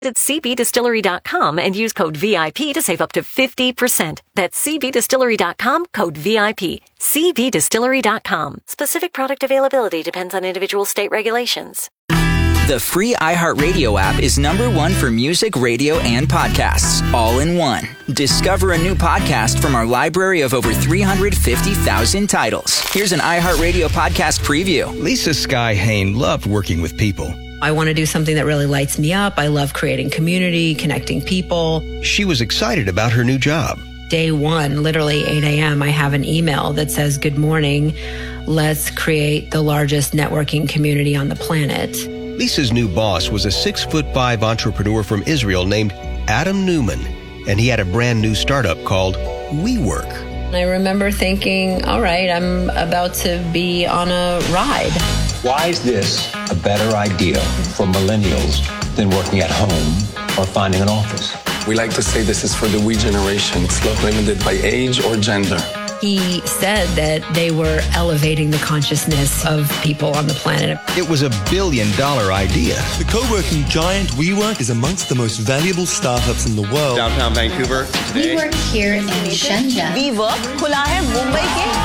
Visit cbdistillery.com and use code VIP to save up to 50%. That's cbdistillery.com, code VIP. cbdistillery.com. Specific product availability depends on individual state regulations. The free iHeartRadio app is #1 for music, radio, and podcasts, all in one. Discover a new podcast from our library of over 350,000 titles. Here's an iHeartRadio podcast preview. Lisa Sky Hain loved working with people. I want to do something that really lights me up. I love creating community, connecting people. She was excited about her new job. Day one, literally 8 a.m., I have an email that says, "Good morning. Let's create the largest networking community on the planet." Lisa's new boss was a 6'5" entrepreneur from Israel named Adam Newman, and he had a brand new startup called WeWork. I remember thinking, all right, I'm about to be on a ride. Why is this a better idea for millennials than working at home or finding an office? We like to say this is for the we generation. It's not limited by age or gender. He said that they were elevating the consciousness of people on the planet. It was $1 billion idea. The co-working giant WeWork is amongst the most valuable startups in the world. Downtown Vancouver. We work here in Shenzhen. WeWork खुला है मुंबई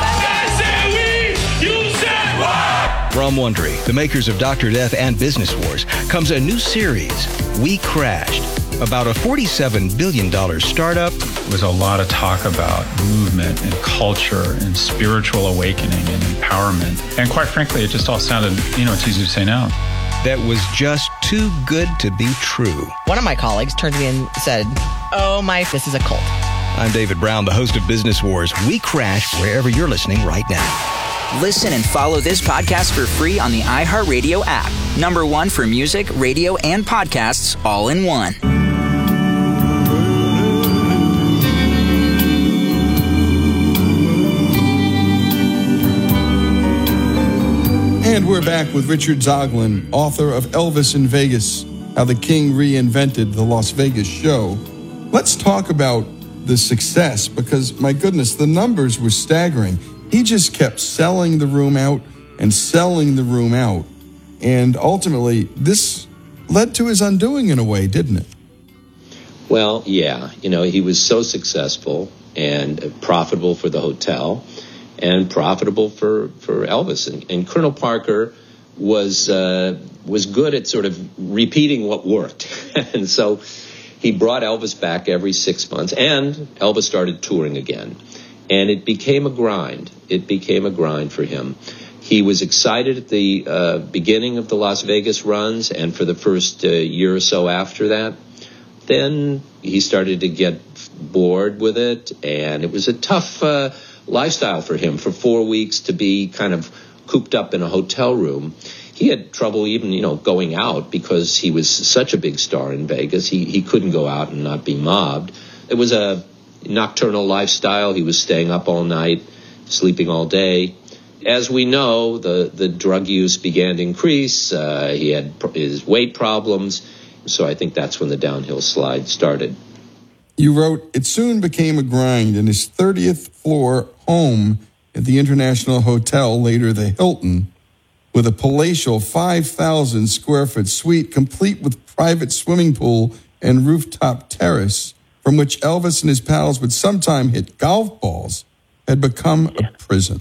के। From Wondery, the makers of Dr. Death and Business Wars, comes a new series, We Crashed, about a $47 billion startup. There was a lot of talk about movement and culture and spiritual awakening and empowerment. And quite frankly, it just all sounded, it's easy to say now. That was just too good to be true. One of my colleagues turned to me and said, "Oh my, this is a cult." I'm David Brown, the host of Business Wars. We Crash wherever you're listening right now. Listen and follow this podcast for free on the iHeartRadio app. #1 for music, radio, and podcasts, all in one. And we're back with Richard Zoglin, author of Elvis in Vegas, How the King Reinvented the Las Vegas Show. Let's talk about the success, because, my goodness, the numbers were staggering. He just kept selling the room out and selling the room out. And ultimately, this led to his undoing in a way, didn't it? Well, yeah. He was so successful and profitable for the hotel and profitable for Elvis. And Colonel Parker was good at sort of repeating what worked. And so he brought Elvis back every 6 months, and Elvis started touring again. And it became a grind. It became a grind for him. He was excited at the beginning of the Las Vegas runs and for the first year or so after that. Then he started to get bored with it, and it was a tough lifestyle for him for 4 weeks to be kind of cooped up in a hotel room. He had trouble even, going out because he was such a big star in Vegas. He couldn't go out and not be mobbed. It was a nocturnal lifestyle. He was staying up all night, sleeping all day. As we know, the drug use began to increase. He had his weight problems. So I think that's when the downhill slide started. You wrote, it soon became a grind in his 30th floor home at the International Hotel, later the Hilton, with a palatial 5,000 square foot suite complete with private swimming pool and rooftop terrace, from which Elvis and his pals would sometime hit golf balls, had become a prison.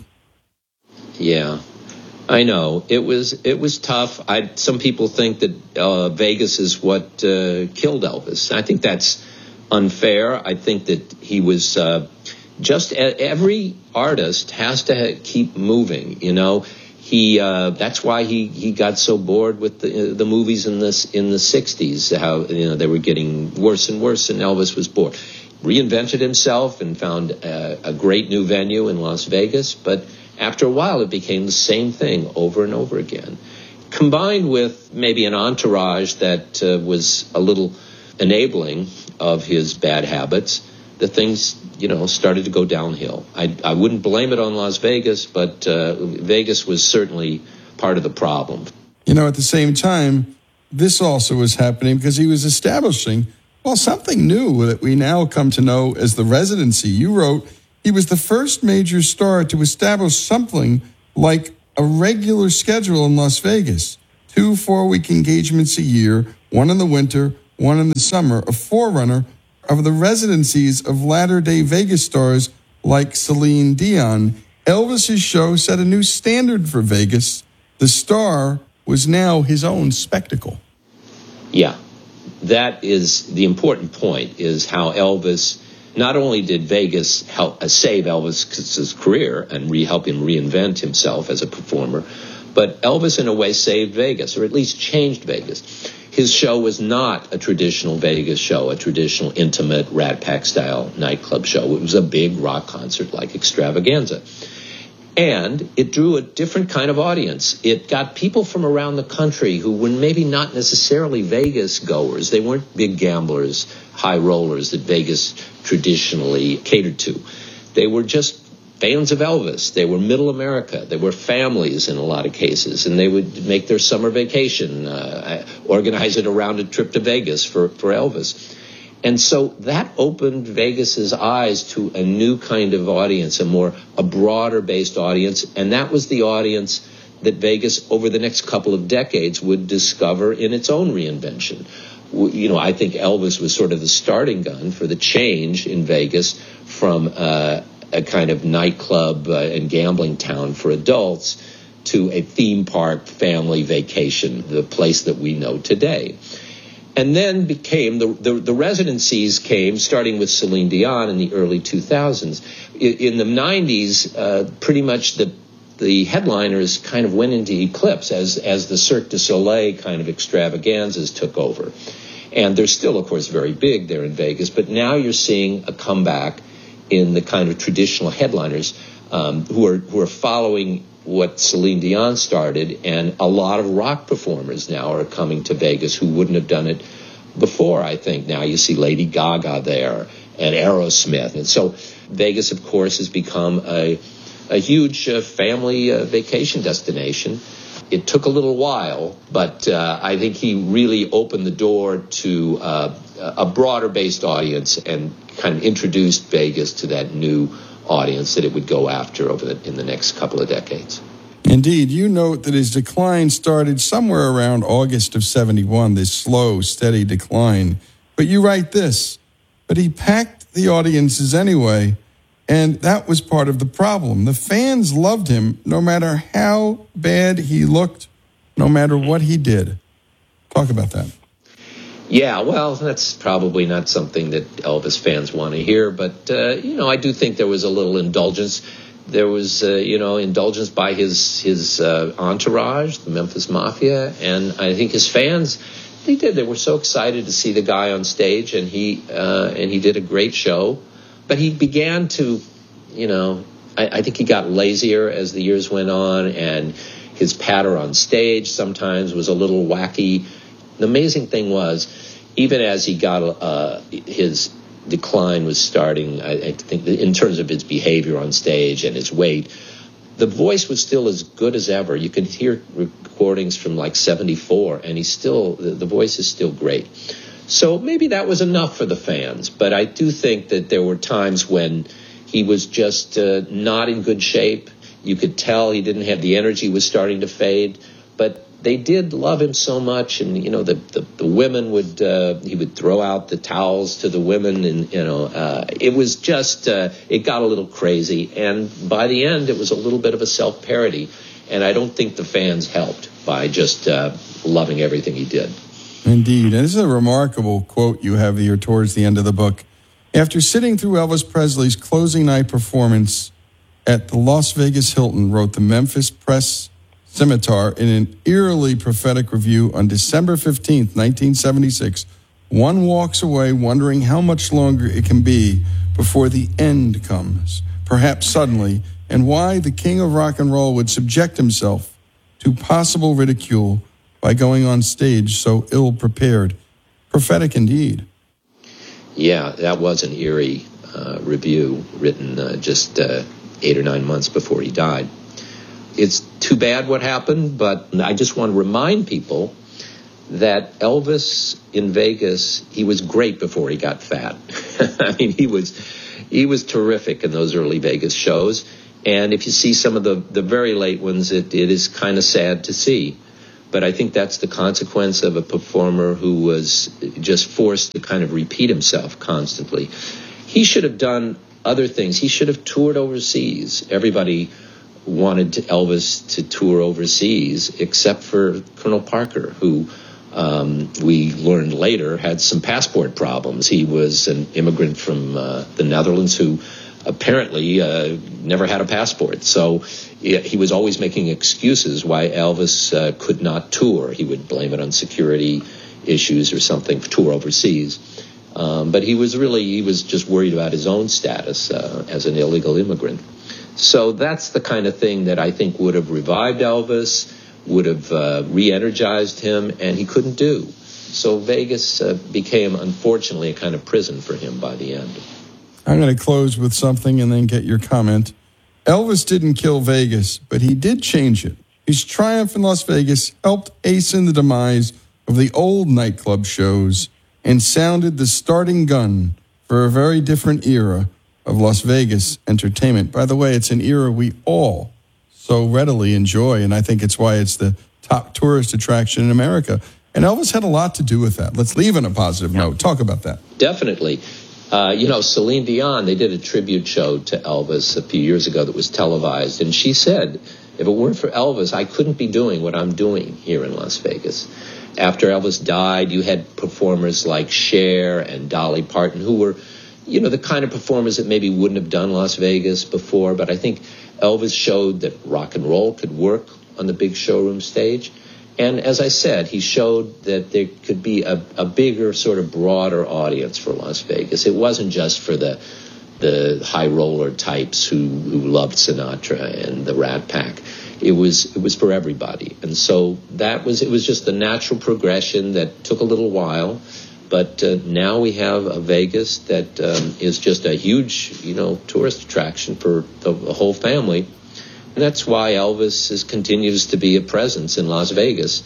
Yeah, I know. It was tough. Some people think that Vegas is what killed Elvis. I think that's unfair. I think that he was just every artist has to keep moving. That's why he got so bored with the movies in the 60s. How they were getting worse and worse, and Elvis was bored. Reinvented himself and found a great new venue in Las Vegas, but after a while it became the same thing over and over again, combined with maybe an entourage that was a little enabling of his bad habits. The things started to go downhill. I wouldn't blame it on Las Vegas, but Vegas was certainly part of the problem. At the same time, this also was happening because he was establishing, something new that we now come to know as the residency. You wrote, he was the first major star to establish something like a regular schedule in Las Vegas. 2 4-week engagements a year, one in the winter, one in the summer, a forerunner of the residencies of latter-day Vegas stars like Celine Dion. Elvis's show set a new standard for Vegas. The star was now his own spectacle. Yeah, that is the important point, is how Elvis, not only did Vegas help save Elvis's career and help him reinvent himself as a performer, but Elvis in a way saved Vegas, or at least changed Vegas. His show was not a traditional Vegas show, a traditional intimate Rat Pack-style nightclub show. It was a big rock concert-like extravaganza. And it drew a different kind of audience. It got people from around the country who were maybe not necessarily Vegas goers. They weren't big gamblers, high rollers that Vegas traditionally catered to. They were just fans of Elvis. They were middle America. They were families in a lot of cases. And they would make their summer vacation, organize it around a trip to Vegas for Elvis. And so that opened Vegas's eyes to a new kind of audience, a broader-based audience, and that was the audience that Vegas, over the next couple of decades, would discover in its own reinvention. You know, I think Elvis was sort of the starting gun for the change in Vegas from a kind of nightclub and gambling town for adults to a theme park family vacation, the place that we know today. And then became, the residencies came, starting with Celine Dion in the early 2000s. In the 90s, pretty much the headliners kind of went into eclipse as the Cirque du Soleil kind of extravaganzas took over. And they're still, of course, very big there in Vegas, but now you're seeing a comeback in the kind of traditional headliners who are following what Celine Dion started, and a lot of rock performers now are coming to Vegas who wouldn't have done it before, I think. Now you see Lady Gaga there and Aerosmith. And so Vegas, of course, has become a huge family vacation destination. It took a little while, but I think he really opened the door to a broader-based audience and kind of introduced Vegas to that new audience that it would go after in the next couple of decades. Indeed, you note that his decline started somewhere around August of 71, this slow, steady decline. But you write this, but he packed the audiences anyway, and that was part of the problem. The fans loved him no matter how bad he looked, no matter what he did. Talk about that. Yeah, well, that's probably not something that Elvis fans want to hear, but, I do think there was a little indulgence. There was, indulgence by his entourage, the Memphis Mafia, and I think his fans, they were so excited to see the guy on stage, and he did a great show. But he began to, I think he got lazier as the years went on, and his patter on stage sometimes was a little wacky. The amazing thing was, even as he got his decline was starting, I think, in terms of his behavior on stage and his weight, the voice was still as good as ever. You can hear recordings from like 74, and the voice is still great. So maybe that was enough for the fans. But I do think that there were times when he was just not in good shape. You could tell he didn't have the energy, was starting to fade. But they did love him so much, and the women he would throw out the towels to the women, and it was just it got a little crazy, and by the end it was a little bit of a self-parody, and I don't think the fans helped by just loving everything he did. Indeed, and this is a remarkable quote you have here towards the end of the book. After sitting through Elvis Presley's closing night performance at the Las Vegas Hilton, wrote the Memphis Press Scimitar in an eerily prophetic review on December 15th, 1976, one walks away wondering how much longer it can be before the end comes, perhaps suddenly, and why the king of rock and roll would subject himself to possible ridicule by going on stage so ill-prepared. Prophetic indeed. Yeah, that was an eerie review written just 8 or 9 months before he died. It's too bad what happened, but I just want to remind people that Elvis in Vegas, he was great before he got fat. I mean, he was terrific in those early Vegas shows. And if you see some of the very late ones, it is kind of sad to see. But I think that's the consequence of a performer who was just forced to kind of repeat himself constantly. He should have done other things. He should have toured overseas. Everybody wanted Elvis to tour overseas, except for Colonel Parker, who we learned later had some passport problems. He was an immigrant from the Netherlands who apparently never had a passport. So he was always making excuses why Elvis could not tour. He would blame it on security issues or something, tour overseas. But he was just worried about his own status as an illegal immigrant. So that's the kind of thing that I think would have revived Elvis, would have re-energized him, and he couldn't do. So Vegas became, unfortunately, a kind of prison for him by the end. I'm going to close with something and then get your comment. Elvis didn't kill Vegas, but he did change it. His triumph in Las Vegas helped hasten the demise of the old nightclub shows and sounded the starting gun for a very different era of Las Vegas entertainment. By the way, it's an era we all so readily enjoy, and I think it's why it's the top tourist attraction in America. And Elvis had a lot to do with that. Let's leave on a positive note. Talk about that. Definitely. Celine Dion, they did a tribute show to Elvis a few years ago that was televised, and she said, if it weren't for Elvis, I couldn't be doing what I'm doing here in Las Vegas. After Elvis died, you had performers like Cher and Dolly Parton, who were, the kind of performers that maybe wouldn't have done Las Vegas before, but I think Elvis showed that rock and roll could work on the big showroom stage. And as I said, he showed that there could be a bigger, sort of broader audience for Las Vegas. It wasn't just for the high roller types who loved Sinatra and the Rat Pack. It was for everybody. And so it was just the natural progression that took a little while. But now we have a Vegas that is just a huge, tourist attraction for the whole family. And that's why Elvis continues to be a presence in Las Vegas.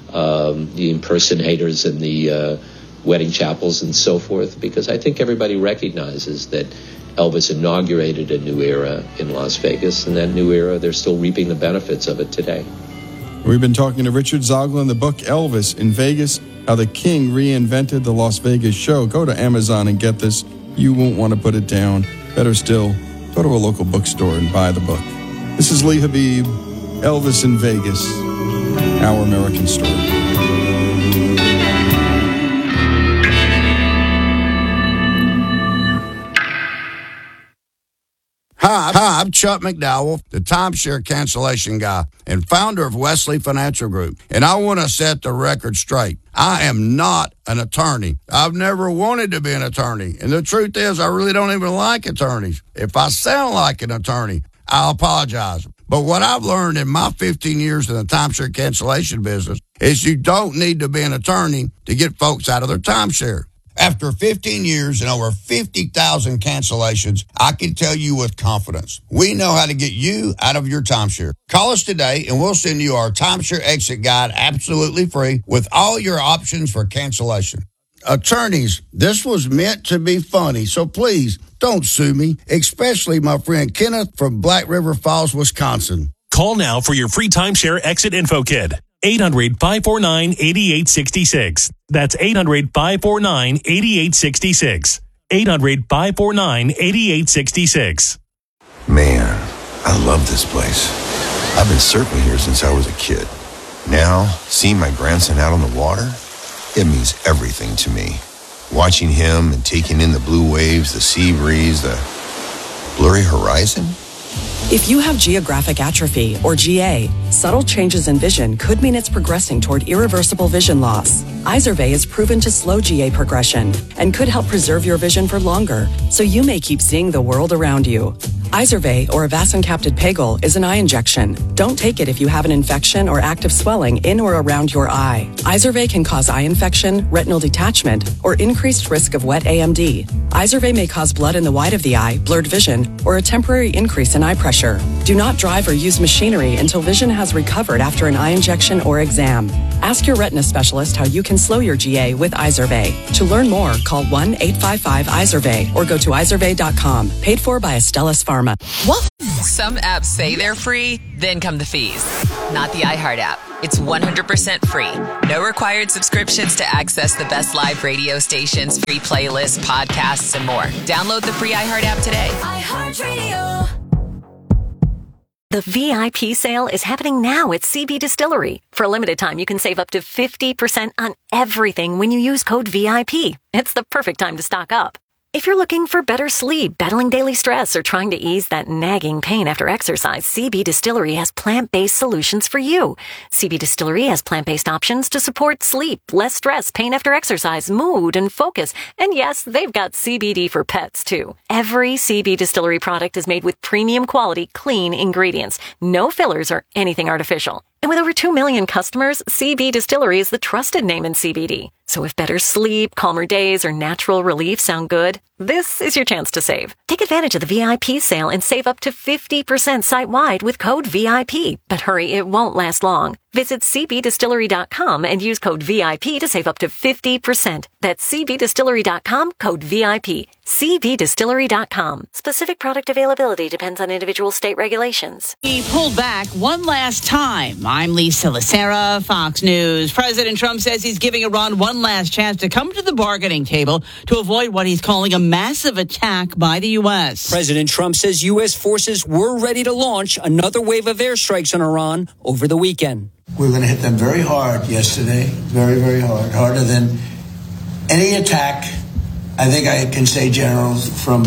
The impersonators and the wedding chapels and so forth, because I think everybody recognizes that Elvis inaugurated a new era in Las Vegas, and that new era, they're still reaping the benefits of it today. We've been talking to Richard Zoglin, the book Elvis in Vegas, How the King Reinvented the Las Vegas Show. Go to Amazon and get this. You won't want to put it down. Better still, go to a local bookstore and buy the book. This is Lee Habib, Elvis in Vegas, Our American Story. Hi, I'm Chuck McDowell, the timeshare cancellation guy and founder of Wesley Financial Group. And I want to set the record straight. I am not an attorney. I've never wanted to be an attorney. And the truth is, I really don't even like attorneys. If I sound like an attorney, I'll apologize. But what I've learned in my 15 years in the timeshare cancellation business is you don't need to be an attorney to get folks out of their timeshare. After 15 years and over 50,000 cancellations, I can tell you with confidence, we know how to get you out of your timeshare. Call us today and we'll send you our timeshare exit guide absolutely free with all your options for cancellation. Attorneys, this was meant to be funny, so please don't sue me, especially my friend Kenneth from Black River Falls, Wisconsin. Call now for your free timeshare exit info kit. 800-549-8866. That's 800-549-8866. 800-549-8866. Man, I love this place. I've been surfing here since I was a kid. Now, seeing my grandson out on the water, it means everything to me. Watching him and taking in the blue waves, the sea breeze, the blurry horizon. If you have geographic atrophy, or GA, subtle changes in vision could mean it's progressing toward irreversible vision loss. Izervay is proven to slow GA progression and could help preserve your vision for longer, so you may keep seeing the world around you. Izervay, or avacincaptad pegol, is an eye injection. Don't take it if you have an infection or active swelling in or around your eye. Izervay can cause eye infection, retinal detachment, or increased risk of wet AMD. Izervay may cause blood in the white of the eye, blurred vision, or a temporary increase in eye pressure. Do not drive or use machinery until vision has recovered after an eye injection or exam. Ask your retina specialist how you can slow your GA with Izervay. To learn more, call 1-855-IZERVAY or go to izervay.com. Paid for by Astellas Pharma. What? Some apps say they're free, then come the fees. Not the iHeart app. It's 100% free. No required subscriptions to access the best live radio stations, free playlists, podcasts, and more. Download the free iHeart app today. iHeartRadio. The VIP sale is happening now at CB Distillery. For a limited time, you can save up to 50% on everything when you use code VIP. It's the perfect time to stock up. If you're looking for better sleep, battling daily stress, or trying to ease that nagging pain after exercise, CB Distillery has plant-based solutions for you. CB Distillery has plant-based options to support sleep, less stress, pain after exercise, mood, and focus. And yes, they've got CBD for pets, too. Every CB Distillery product is made with premium quality, clean ingredients. No fillers or anything artificial. And with over 2 million customers, CB Distillery is the trusted name in CBD. So if better sleep, calmer days, or natural relief sound good, this is your chance to save. Take advantage of the VIP sale and save up to 50% site-wide with code VIP. But hurry, it won't last long. Visit cbdistillery.com and use code VIP to save up to 50%. That's cbdistillery.com, code VIP. cbdistillery.com. Specific product availability depends on individual state regulations. He pulled back one last time. I'm Lisa Lacera, Fox News. President Trump says he's giving Iran one last chance to come to the bargaining table to avoid what he's calling a massive attack by the U.S. President Trump says U.S. forces were ready to launch another wave of airstrikes on Iran over the weekend. We're going to hit them very hard yesterday, very, very hard, harder than any attack. I think I can say, General, from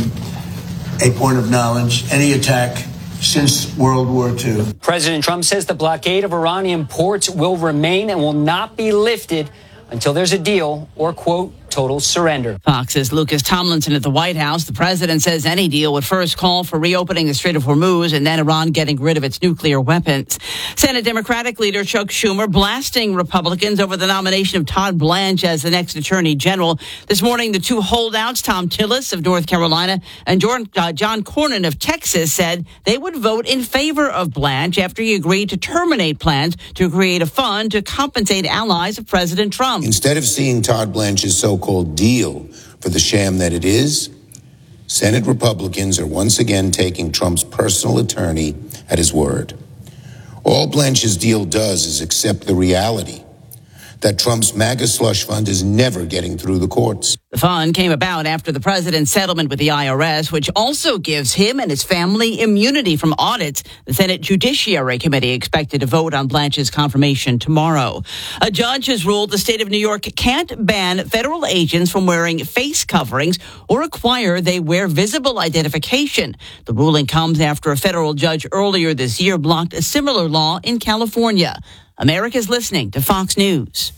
a point of knowledge, any attack since World War II. President Trump says the blockade of Iranian ports will remain and will not be lifted until there's a deal or, quote, total surrender. Fox's Lucas Tomlinson at the White House. The president says any deal would first call for reopening the Strait of Hormuz and then Iran getting rid of its nuclear weapons. Senate Democratic leader Chuck Schumer blasting Republicans over the nomination of Todd Blanche as the next attorney general. This morning, the two holdouts, Tom Tillis of North Carolina and John Cornyn of Texas, said they would vote in favor of Blanche after he agreed to terminate plans to create a fund to compensate allies of President Trump. Instead of seeing Todd Blanche's so-called deal for the sham that it is, Senate Republicans are once again taking Trump's personal attorney at his word. All Blanche's deal does is accept the reality that Trump's MAGA slush fund is never getting through the courts. The fund came about after the president's settlement with the IRS, which also gives him and his family immunity from audits. The Senate Judiciary Committee expected to vote on Blanche's confirmation tomorrow. A judge has ruled the state of New York can't ban federal agents from wearing face coverings or require they wear visible identification. The ruling comes after a federal judge earlier this year blocked a similar law in California. America's listening to Fox News.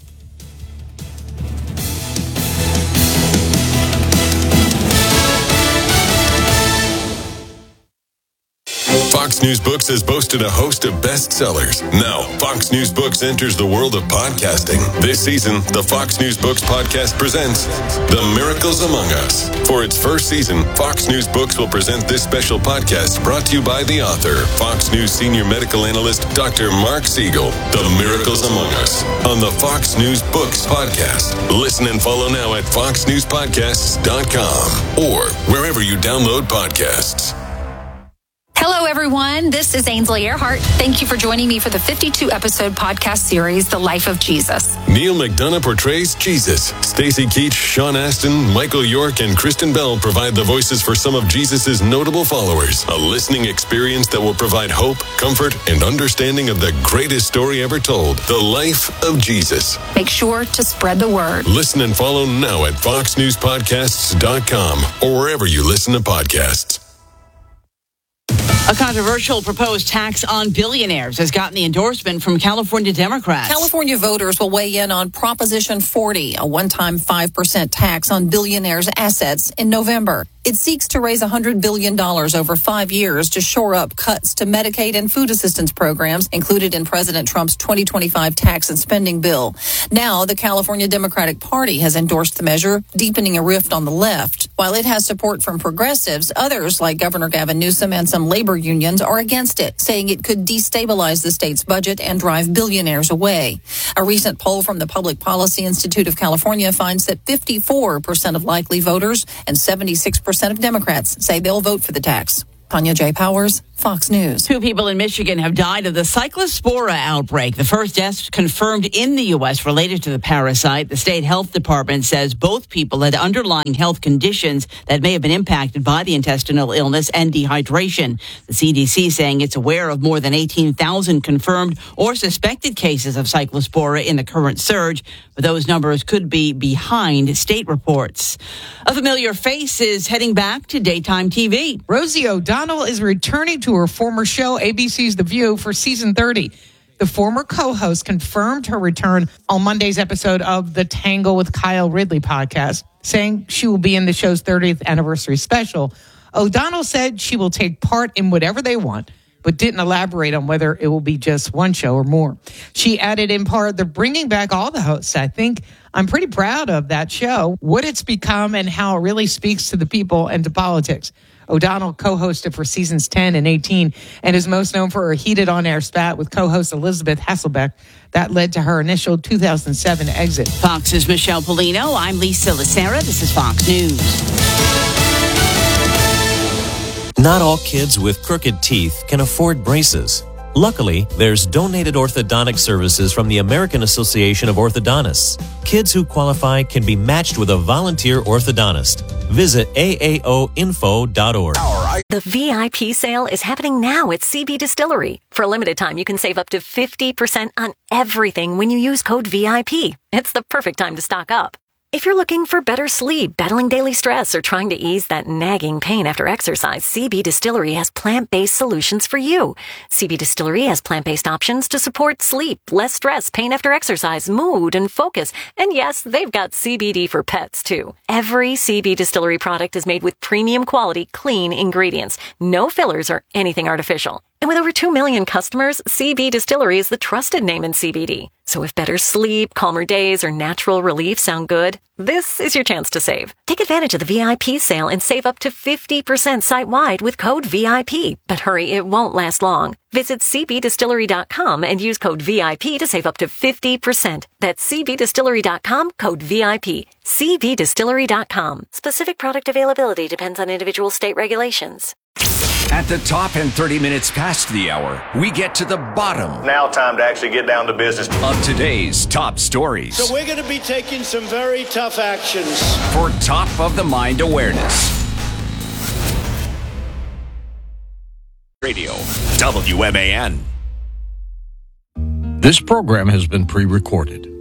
Fox News Books has boasted a host of bestsellers. Now, Fox News Books enters the world of podcasting. This season, the Fox News Books podcast presents The Miracles Among Us. For its first season, Fox News Books will present this special podcast brought to you by the author, Fox News senior medical analyst, Dr. Mark Siegel. The Miracles Among Us on the Fox News Books podcast. Listen and follow now at foxnewspodcasts.com or wherever you download podcasts. Hello, everyone. This is Ainsley Earhart. Thank you for joining me for the 52-episode podcast series, The Life of Jesus. Neil McDonough portrays Jesus. Stacey Keach, Sean Astin, Michael York, and Kristen Bell provide the voices for some of Jesus' notable followers. A listening experience that will provide hope, comfort, and understanding of the greatest story ever told, The Life of Jesus. Make sure to spread the word. Listen and follow now at foxnewspodcasts.com or wherever you listen to podcasts. A controversial proposed tax on billionaires has gotten the endorsement from California Democrats. California voters will weigh in on Proposition 40, a one-time 5% tax on billionaires' assets in November. It seeks to raise $100 billion over 5 years to shore up cuts to Medicaid and food assistance programs included in President Trump's 2025 tax and spending bill. Now, the California Democratic Party has endorsed the measure, deepening a rift on the left. While it has support from progressives, others like Governor Gavin Newsom and some labor unions are against it, saying it could destabilize the state's budget and drive billionaires away. A recent poll from the Public Policy Institute of California finds that 54% of likely voters and 76% of Democrats say they'll vote for the tax. Tanya J. Powers, Fox News. 2 people in Michigan have died of the Cyclospora outbreak, the first death confirmed in the U.S. related to the parasite. The state health department says both people had underlying health conditions that may have been impacted by the intestinal illness and dehydration. The CDC saying it's aware of more than 18,000 confirmed or suspected cases of Cyclospora in the current surge, but those numbers could be behind state reports. A familiar face is heading back to daytime TV. Rosie O'Donnell is returning to her former show, ABC's The View, for season 30. The former co-host confirmed her return on Monday's episode of the Tangle with Kyle Ridley podcast, saying she will be in the show's 30th anniversary special. O'Donnell said she will take part in whatever they want, but didn't elaborate on whether it will be just one show or more. She added in part, they're bringing back all the hosts. I think I'm pretty proud of that show, what it's become and how it really speaks to the people and to politics. O'Donnell co-hosted for seasons 10 and 18 and is most known for her heated on-air spat with co-host Elizabeth Hasselbeck. That led to her initial 2007 exit. Fox's Michelle Polino. I'm Lisa Lacera. This is Fox News. Not all kids with crooked teeth can afford braces. Luckily, there's donated orthodontic services from the American Association of Orthodontists. Kids who qualify can be matched with a volunteer orthodontist. Visit aaoinfo.org. The VIP sale is happening now at CB Distillery. For a limited time, you can save up to 50% on everything when you use code VIP. It's the perfect time to stock up. If you're looking for better sleep, battling daily stress, or trying to ease that nagging pain after exercise, CB Distillery has plant-based solutions for you. CB Distillery has plant-based options to support sleep, less stress, pain after exercise, mood, and focus. And yes, they've got CBD for pets, too. Every CB Distillery product is made with premium quality, clean ingredients. No fillers or anything artificial. And with over 2 million customers, CB Distillery is the trusted name in CBD. So if better sleep, calmer days, or natural relief sound good, this is your chance to save. Take advantage of the VIP sale and save up to 50% site-wide with code VIP. But hurry, it won't last long. Visit cbdistillery.com and use code VIP to save up to 50%. That's cbdistillery.com, code VIP. cbdistillery.com. Specific product availability depends on individual state regulations. At the top and 30 minutes past the hour, we get to the bottom. Now time to actually get down to business. Of today's top stories. So we're going to be taking some very tough actions. For top of the mind awareness. Radio, WMAN. This program has been pre-recorded.